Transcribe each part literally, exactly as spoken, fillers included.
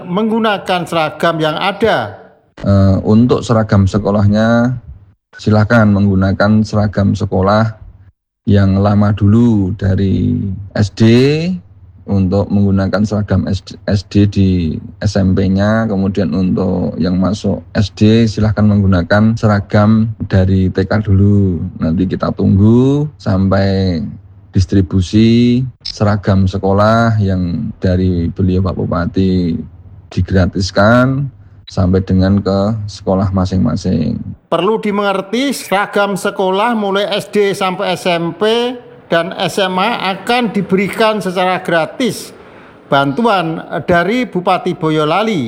menggunakan seragam yang ada? Uh, untuk seragam sekolahnya silakan menggunakan seragam sekolah yang lama dulu dari S D, untuk menggunakan seragam S D di S M P-nya, kemudian untuk yang masuk S D silahkan menggunakan seragam dari T K dulu. Nanti kita tunggu sampai distribusi seragam sekolah yang dari beliau Pak Bupati digratiskan sampai dengan ke sekolah masing-masing. Perlu dimengerti seragam sekolah mulai S D sampai S M P dan S M A akan diberikan secara gratis bantuan dari Bupati Boyolali.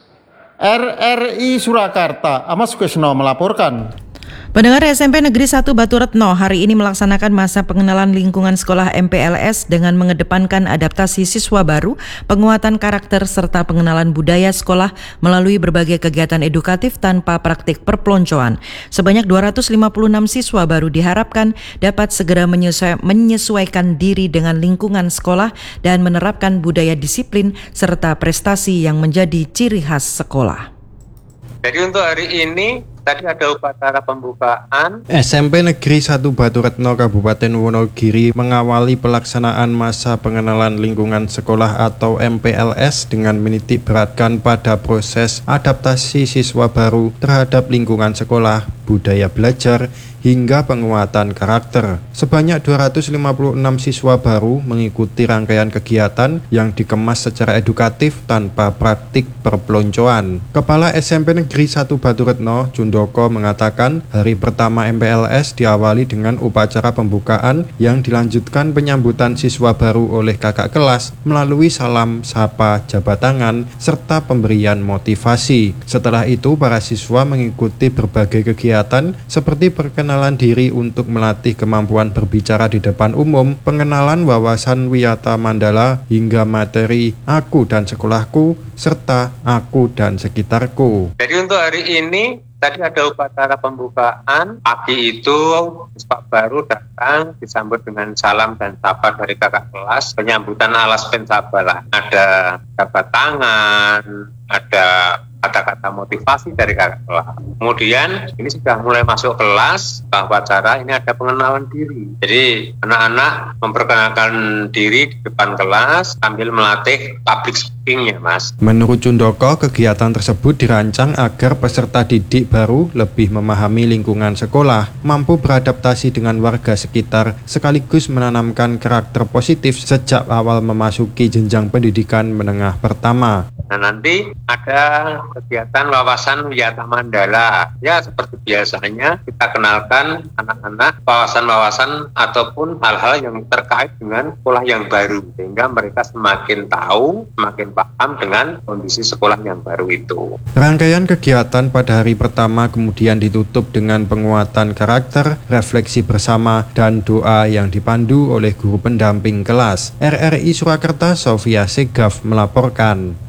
R R I Surakarta, Ahmad Sukesno melaporkan. Pendengar, S M P Negeri satu Batu Retno hari ini melaksanakan masa pengenalan lingkungan sekolah M P L S dengan mengedepankan adaptasi siswa baru, penguatan karakter serta pengenalan budaya sekolah melalui berbagai kegiatan edukatif tanpa praktik perpeloncoan. Sebanyak dua ratus lima puluh enam siswa baru diharapkan dapat segera menyesuai, menyesuaikan diri dengan lingkungan sekolah dan menerapkan budaya disiplin serta prestasi yang menjadi ciri khas sekolah. Jadi untuk hari ini tadi ada upacara pembukaan. S M P Negeri satu Batu Retno Kabupaten Wonogiri mengawali pelaksanaan masa pengenalan lingkungan sekolah atau M P L S dengan menitik beratkan pada proses adaptasi siswa baru terhadap lingkungan sekolah, budaya belajar, hingga penguatan karakter. Sebanyak dua ratus lima puluh enam siswa baru mengikuti rangkaian kegiatan yang dikemas secara edukatif tanpa praktik perpeloncoan. Kepala S M P Negeri satu Batu Retno, Jundoko, mengatakan hari pertama M P L S diawali dengan upacara pembukaan yang dilanjutkan penyambutan siswa baru oleh kakak kelas melalui salam, sapa, jabat tangan, serta pemberian motivasi. Setelah itu, para siswa mengikuti berbagai kegiatan seperti perkenalan diri untuk melatih kemampuan berbicara di depan umum, pengenalan wawasan wiyata mandala, hingga materi aku dan sekolahku, serta aku dan sekitarku. Jadi untuk hari ini tadi ada upacara pembukaan. Pagi itu siswa baru datang disambut dengan salam dan sapa dari kakak kelas, penyambutan alas pensabalah. Ada jabat tangan, ada kata-kata motivasi dari kakak kelas. Kemudian ini sudah mulai masuk kelas, upacara ini ada pengenalan diri. Jadi anak-anak memperkenalkan diri di depan kelas sambil melatih public speaking ya Mas. Menurut Jundoko, kegiatan tersebut dirancang agar peserta didik baru lebih memahami lingkungan sekolah, mampu beradaptasi dengan warga sekitar, sekaligus menanamkan karakter positif sejak awal memasuki jenjang pendidikan menengah pertama. Nah nanti ada kegiatan wawasan wiyata mandala. Ya seperti biasanya kita kenalkan anak-anak wawasan-wawasan ataupun hal-hal yang terkait dengan sekolah yang baru, sehingga mereka semakin tahu, semakin paham dengan kondisi sekolah yang baru itu. Rangkaian kegiatan pada hari pertama kemudian ditutup dengan penguatan karakter, refleksi bersama, dan doa yang dipandu oleh guru pendamping kelas. R R I Surakarta, Sofia Segaf melaporkan.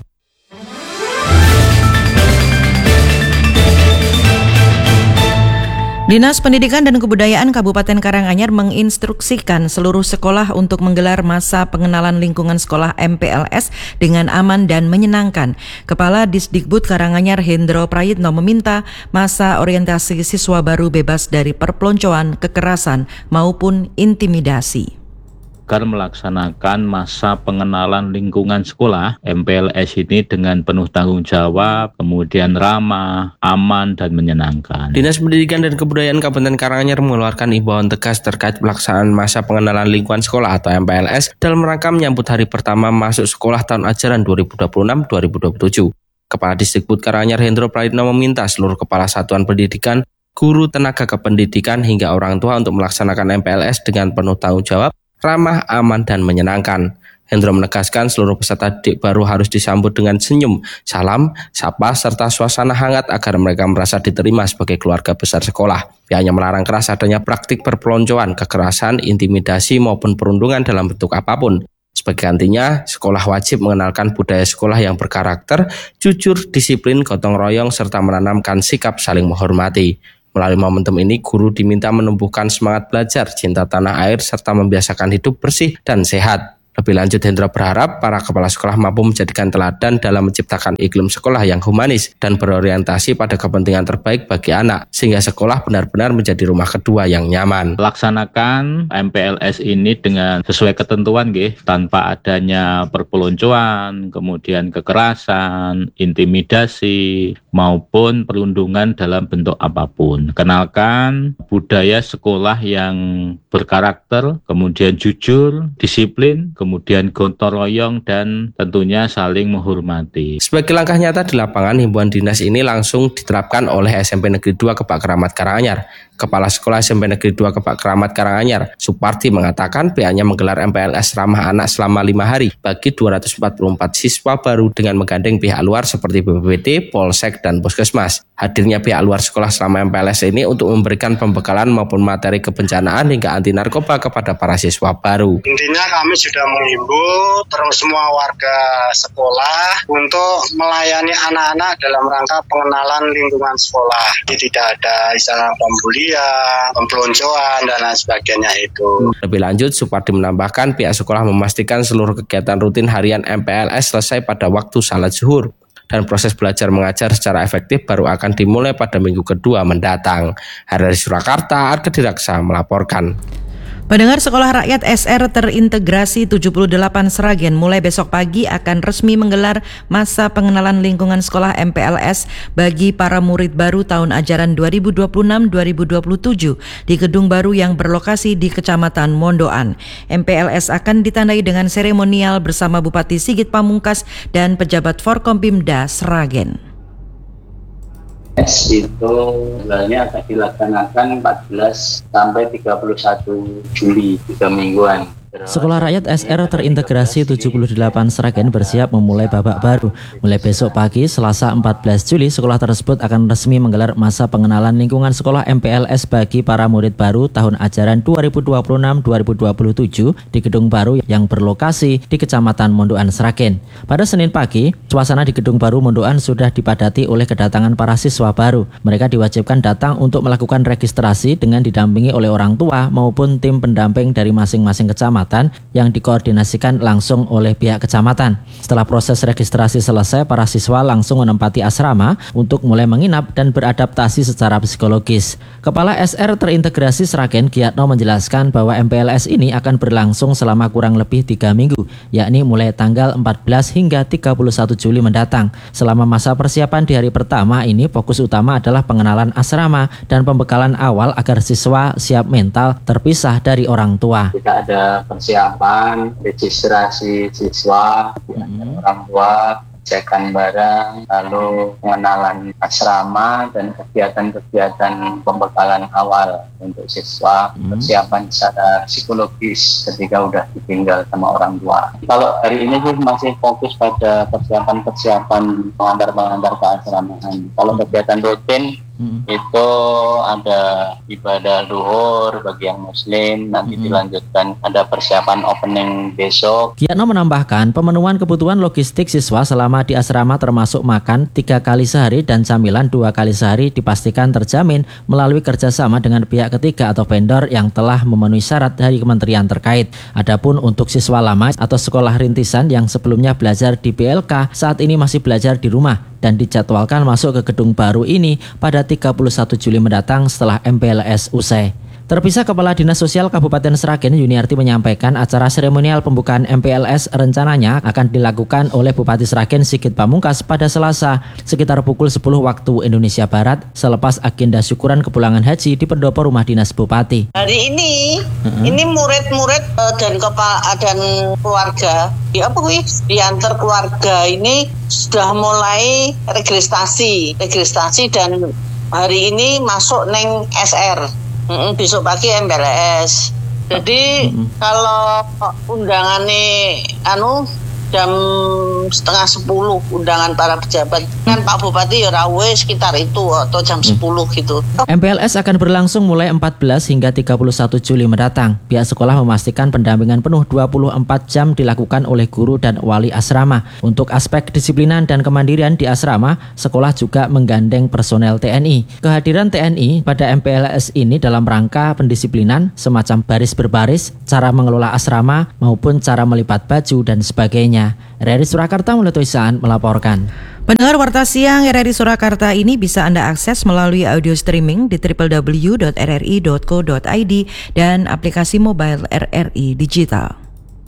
Dinas Pendidikan dan Kebudayaan Kabupaten Karanganyar menginstruksikan seluruh sekolah untuk menggelar masa pengenalan lingkungan sekolah M P L S dengan aman dan menyenangkan. Kepala Disdikbud Karanganyar Hendro Prayitno meminta masa orientasi siswa baru bebas dari perpeloncoan, kekerasan maupun intimidasi. Agar melaksanakan masa pengenalan lingkungan sekolah M P L S ini dengan penuh tanggung jawab, kemudian ramah, aman, dan menyenangkan. Dinas Pendidikan dan Kebudayaan Kabupaten Karanganyar mengeluarkan imbauan tegas terkait pelaksanaan masa pengenalan lingkungan sekolah atau M P L S dalam rangka menyambut hari pertama masuk sekolah tahun ajaran dua ribu dua puluh enam dua ribu dua puluh tujuh. Kepala Disdikbud Karanganyar Hendro Prayitno meminta seluruh kepala satuan pendidikan, guru, tenaga kependidikan, hingga orang tua untuk melaksanakan M P L S dengan penuh tanggung jawab, ramah, aman, dan menyenangkan. Hendro menegaskan seluruh peserta didik baru harus disambut dengan senyum, salam, sapa, serta suasana hangat agar mereka merasa diterima sebagai keluarga besar sekolah. Pihaknya melarang keras adanya praktik perpeloncoan, kekerasan, intimidasi, maupun perundungan dalam bentuk apapun. Sebagai gantinya, sekolah wajib mengenalkan budaya sekolah yang berkarakter, jujur, disiplin, gotong royong, serta menanamkan sikap saling menghormati. Melalui momentum ini, guru diminta menumbuhkan semangat belajar, cinta tanah air, serta membiasakan hidup bersih dan sehat. Lebih lanjut, Hendra berharap para kepala sekolah mampu menjadikan teladan dalam menciptakan iklim sekolah yang humanis dan berorientasi pada kepentingan terbaik bagi anak, sehingga sekolah benar-benar menjadi rumah kedua yang nyaman. Laksanakan M P L S ini dengan sesuai ketentuan, nggih, tanpa adanya perpeloncoan, kemudian kekerasan, intimidasi, maupun perundungan dalam bentuk apapun. Kenalkan budaya sekolah yang berkarakter, kemudian jujur, disiplin, kemudian gotong royong, dan tentunya saling menghormati. Sebagai langkah nyata di lapangan, himbauan dinas ini langsung diterapkan oleh S M P Negeri dua Kebak Keramat Karanganyar. Kepala Sekolah S M P Negeri dua Kebak Keramat Karanganyar, Suparti, mengatakan pihaknya menggelar M P L S ramah anak selama lima hari bagi dua ratus empat puluh empat siswa baru dengan menggandeng pihak luar seperti B P B D, Polsek, dan Puskesmas. Hadirnya pihak luar sekolah selama M P L S ini untuk memberikan pembekalan maupun materi kebencanaan hingga anti narkoba kepada para siswa baru. Intinya kami sudah menghimbau terus semua warga sekolah untuk melayani anak-anak dalam rangka pengenalan lingkungan sekolah. Jadi tidak ada istilah pembulian, pempeloncoan, dan lain sebagainya itu. Lebih lanjut, Supardi menambahkan pihak sekolah memastikan seluruh kegiatan rutin harian M P L S selesai pada waktu salat zuhur. Dan proses belajar mengajar secara efektif baru akan dimulai pada minggu kedua mendatang. Dari Surakarta, Arkedi Raksa melaporkan. Pendengar, Sekolah Rakyat S R Terintegrasi tujuh puluh delapan Sragen mulai besok pagi akan resmi menggelar masa pengenalan lingkungan sekolah M P L S bagi para murid baru tahun ajaran dua ribu dua puluh enam dua ribu dua puluh tujuh di gedung baru yang berlokasi di Kecamatan Mondoan. M P L S akan ditandai dengan seremonial bersama Bupati Sigit Pamungkas dan pejabat Forkompimda Sragen. S itu sebenarnya akan dilaksanakan empat belas sampai tiga puluh satu Juli, tiga mingguan. Sekolah Rakyat S R Terintegrasi tujuh puluh delapan Sragen bersiap memulai babak baru. Mulai besok pagi, Selasa empat belas Juli, sekolah tersebut akan resmi menggelar masa pengenalan lingkungan sekolah M P L S bagi para murid baru tahun ajaran dua ribu dua puluh enam dua ribu dua puluh tujuh di gedung baru yang berlokasi di Kecamatan Mondoan, Sragen. Pada Senin pagi, suasana di gedung baru Mondoan sudah dipadati oleh kedatangan para siswa baru. Mereka diwajibkan datang untuk melakukan registrasi dengan didampingi oleh orang tua maupun tim pendamping dari masing-masing kecamatan yang dikoordinasikan langsung oleh pihak kecamatan. Setelah proses registrasi selesai, para siswa langsung menempati asrama untuk mulai menginap dan beradaptasi secara psikologis. Kepala S R Terintegrasi Sragen, Giatno, menjelaskan bahwa M P L S ini akan berlangsung selama kurang lebih tiga minggu, yakni mulai tanggal empat belas hingga tiga puluh satu Juli mendatang. Selama masa persiapan di hari pertama ini, fokus utama adalah pengenalan asrama dan pembekalan awal agar siswa siap mental terpisah dari orang tua. Tidak ada persiapan, registrasi siswa, mm-hmm. orang tua, cekan barang, lalu pengenalan asrama dan kegiatan-kegiatan pembekalan awal untuk siswa, mm-hmm. persiapan secara psikologis ketika udah ditinggal sama orang tua. Kalau hari ini sih masih fokus pada persiapan-persiapan pengantar-pengantar keasramaan. Kalau kegiatan rutin Hmm. itu ada ibadah duhur bagi yang muslim, nanti hmm. dilanjutkan ada persiapan opening besok. Giatno menambahkan pemenuhan kebutuhan logistik siswa selama di asrama termasuk makan tiga kali sehari dan camilan dua kali sehari dipastikan terjamin melalui kerjasama dengan pihak ketiga atau vendor yang telah memenuhi syarat dari kementerian terkait. Adapun untuk siswa lama atau sekolah rintisan yang sebelumnya belajar di B L K saat ini masih belajar di rumah dan dijadwalkan masuk ke gedung baru ini pada tiga puluh satu Juli mendatang setelah M P L S usai. Terpisah, Kepala Dinas Sosial Kabupaten Sragen Yuniarti menyampaikan acara seremonial pembukaan M P L S rencananya akan dilakukan oleh Bupati Sragen Sigit Pamungkas pada Selasa sekitar pukul sepuluh waktu Indonesia Barat selepas agenda syukuran kepulangan haji di pendopo rumah dinas Bupati. Hari ini, uh-huh. ini murid-murid uh, dan kepala dan keluarga, ya apa wih, diantar keluarga ini sudah mulai registrasi, registrasi dan hari ini masuk neng S R. Mm-mm, besok pagi M P L S. Jadi mm-hmm. kalau undangannya anu jam setengah sepuluh undangan para pejabat. Kan Pak Bupati ya rawe sekitar itu atau jam sepuluh gitu. M P L S akan berlangsung mulai empat belas hingga tiga puluh satu Juli mendatang. Pihak sekolah memastikan pendampingan penuh dua puluh empat jam dilakukan oleh guru dan wali asrama. Untuk aspek kedisiplinan dan kemandirian di asrama, sekolah juga menggandeng personel T N I. Kehadiran T N I pada M P L S ini dalam rangka pendisiplinan, semacam baris berbaris, cara mengelola asrama, maupun cara melipat baju dan sebagainya. R R I Surakarta Mulyo Tuisaan melaporkan. Pendengar Warta Siang R R I Surakarta ini bisa Anda akses melalui audio streaming di w w w dot r r i dot co dot i d dan aplikasi mobile R R I Digital.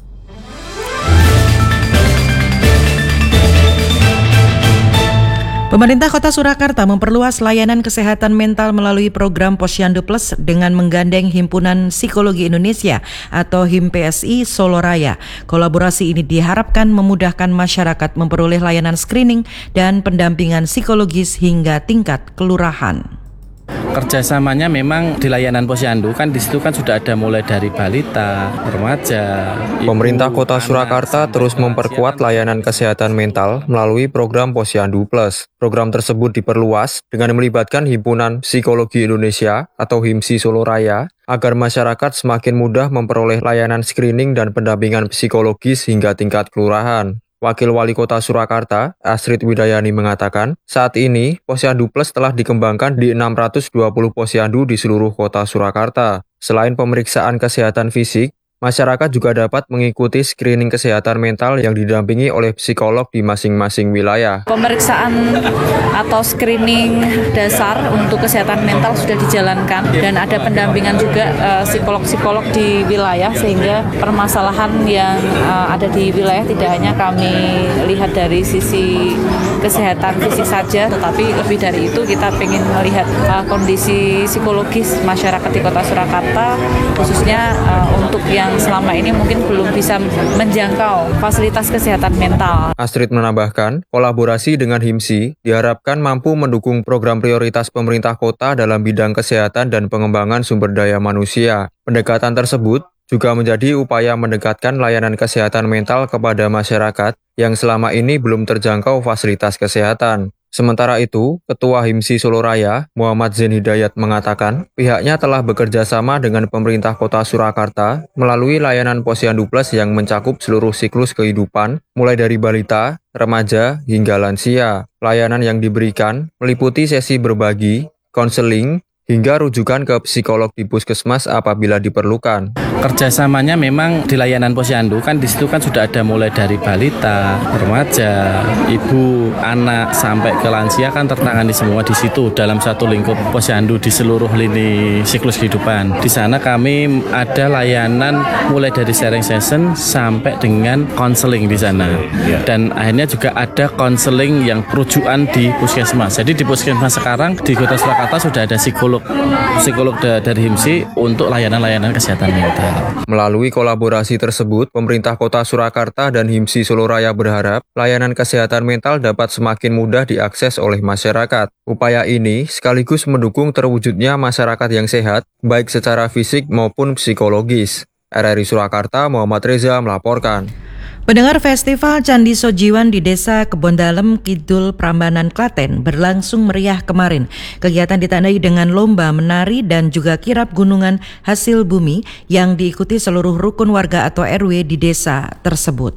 Pemerintah Kota Surakarta memperluas layanan kesehatan mental melalui program Posyandu Plus dengan menggandeng Himpunan Psikologi Indonesia atau H I M P S I Solo Raya. Kolaborasi ini diharapkan memudahkan masyarakat memperoleh layanan screening dan pendampingan psikologis hingga tingkat kelurahan. Kerjasamanya memang di layanan Posyandu kan di situ kan sudah ada mulai dari balita, remaja. Pemerintah Kota Surakarta terus memperkuat layanan kesehatan mental melalui program Posyandu Plus. Program tersebut diperluas dengan melibatkan Himpunan Psikologi Indonesia atau H I M S I Solo Raya agar masyarakat semakin mudah memperoleh layanan screening dan pendampingan psikologis hingga tingkat kelurahan. Wakil Wali Kota Surakarta, Astrid Widayani mengatakan, saat ini Posyandu Plus telah dikembangkan di enam ratus dua puluh posyandu di seluruh Kota Surakarta. Selain pemeriksaan kesehatan fisik, masyarakat juga dapat mengikuti screening kesehatan mental yang didampingi oleh psikolog di masing-masing wilayah. Pemeriksaan atau screening dasar untuk kesehatan mental sudah dijalankan dan ada pendampingan juga uh, psikolog-psikolog di wilayah sehingga permasalahan yang uh, ada di wilayah tidak hanya kami lihat dari sisi kesehatan fisik saja, tetapi lebih dari itu kita ingin melihat uh, kondisi psikologis masyarakat di Kota Surakarta, khususnya uh, untuk yang selama ini mungkin belum bisa menjangkau fasilitas kesehatan mental. Astrid menambahkan, kolaborasi dengan H I M S I diharapkan mampu mendukung program prioritas pemerintah kota dalam bidang kesehatan dan pengembangan sumber daya manusia. Pendekatan tersebut juga menjadi upaya mendekatkan layanan kesehatan mental kepada masyarakat yang selama ini belum terjangkau fasilitas kesehatan. Sementara itu, Ketua H I M S I Solo Raya, Muhammad Zain Hidayat mengatakan, pihaknya telah bekerja sama dengan pemerintah Kota Surakarta melalui layanan Posyandu Plus yang mencakup seluruh siklus kehidupan, mulai dari balita, remaja, hingga lansia. Layanan yang diberikan meliputi sesi berbagi, konseling, hingga rujukan ke psikolog di puskesmas apabila diperlukan. Kerjasamanya memang di layanan Posyandu kan di situ kan sudah ada mulai dari balita, remaja, ibu, anak sampai ke lansia kan tertangani semua di situ dalam satu lingkup Posyandu di seluruh lini siklus kehidupan. Di sana kami ada layanan mulai dari sharing session sampai dengan konseling di sana. Dan akhirnya juga ada konseling yang rujukan di puskesmas. Jadi di puskesmas sekarang di Kota Surakarta sudah ada psikolog psikolog dari H I M S I untuk layanan-layanan kesehatan mental. Melalui kolaborasi tersebut, pemerintah Kota Surakarta dan H I M S I Solo Raya berharap layanan kesehatan mental dapat semakin mudah diakses oleh masyarakat. Upaya ini sekaligus mendukung terwujudnya masyarakat yang sehat, baik secara fisik maupun psikologis. R R I Surakarta, Muhammad Reza melaporkan. Pendengar Festival Candi Sojiwan di Desa Kebondalem, Kidul, Prambanan, Klaten berlangsung meriah kemarin. Kegiatan ditandai dengan lomba menari dan juga kirap gunungan hasil bumi yang diikuti seluruh rukun warga atau R W di desa tersebut.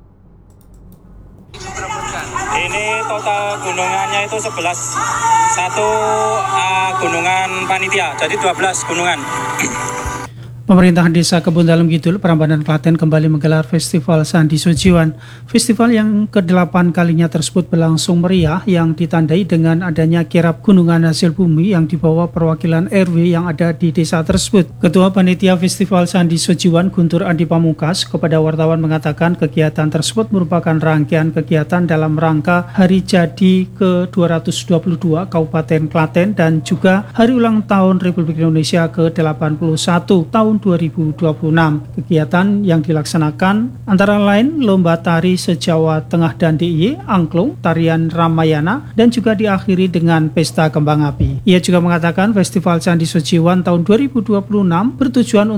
Ini total gunungannya itu sebelas, satu uh, gunungan panitia, jadi dua belas gunungan. Pemerintah Desa Kebondalem Kidul, Prambanan, Klaten kembali menggelar Festival Candi Sojiwan. Festival yang kedelapan kalinya tersebut berlangsung meriah yang ditandai dengan adanya kirap gunungan hasil bumi yang dibawa perwakilan R W yang ada di desa tersebut. Ketua Panitia Festival Candi Sojiwan, Guntur Andi Pamungkas, kepada wartawan mengatakan kegiatan tersebut merupakan rangkaian kegiatan dalam rangka Hari Jadi ke dua ratus dua puluh dua Kabupaten Klaten dan juga Hari Ulang Tahun Republik Indonesia ke delapan puluh satu tahun dua ribu dua puluh enam. Kegiatan yang dilaksanakan antara lain lomba tari se-Jawa Tengah dan D I Y, angklung, tarian Ramayana, dan juga diakhiri dengan pesta kembang api. Ia juga mengatakan Festival Candi Sojiwan tahun dua ribu dua puluh enam bertujuan